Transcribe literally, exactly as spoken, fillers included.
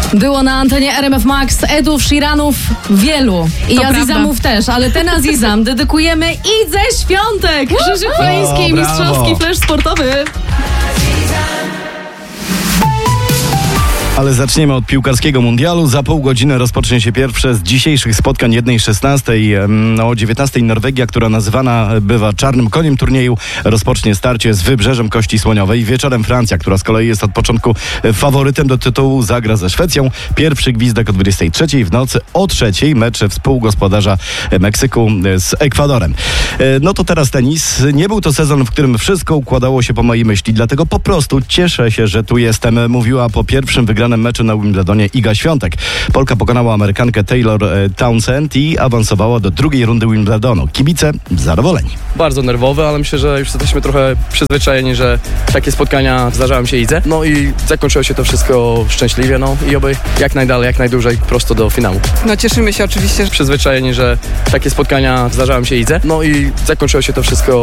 Było na antenie R M F Max Edów, Shiranów wielu i To Azizamów też, ale ten Azizam dedykujemy Idze Świątek. Krzyżyk Chojński, O, brawo. mistrzowski flash sportowy. Ale zaczniemy od piłkarskiego mundialu. Za pół godziny rozpocznie się pierwsze z dzisiejszych spotkań jednej szesnastej. O dziewiętnastej Norwegia, która nazywana bywa czarnym koniem turnieju, rozpocznie starcie z Wybrzeżem Kości Słoniowej. Wieczorem Francja, która z kolei jest od początku faworytem do tytułu, zagra ze Szwecją. Pierwszy gwizdek o dwudziestej trzeciej, w nocy o trzeciej mecz współgospodarza Meksyku z Ekwadorem. No to teraz tenis. Nie był to sezon, w którym wszystko układało się po mojej myśli, dlatego po prostu cieszę się, że tu jestem, mówiła po pierwszym wygranym meczu na Wimbledonie Iga Świątek. Polka pokonała Amerykankę Taylor Townsend i awansowała do drugiej rundy Wimbledonu. Kibice zadowoleni. Bardzo nerwowy, ale myślę, że już jesteśmy trochę przyzwyczajeni, że takie spotkania zdarzają się Idze. No i zakończyło się to wszystko szczęśliwie, no i oby jak najdalej, jak najdłużej prosto do finału. No cieszymy się oczywiście, że Przyzwyczajeni, że takie spotkania zdarzają się Idze. No i zakończyło się to wszystko